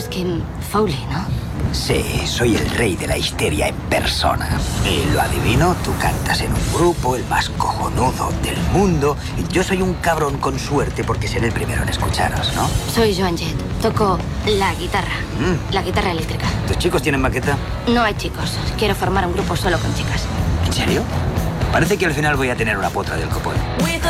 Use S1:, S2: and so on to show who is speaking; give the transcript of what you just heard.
S1: eres Kim Fowley, ¿no?
S2: Sí, soy el rey de la histeria en persona. Y lo adivino, tú cantas en un grupo, el más cojonudo del mundo. Y yo soy un cabrón con suerte porque seré el primero en escucharos, ¿no?
S1: Soy Joan Jett. Toco la guitarra. La guitarra eléctrica.
S2: ¿Tus chicos tienen maqueta?
S1: No hay chicos. Quiero formar un grupo solo con chicas.
S2: ¿En serio? Parece que al final voy a tener una potra del copón.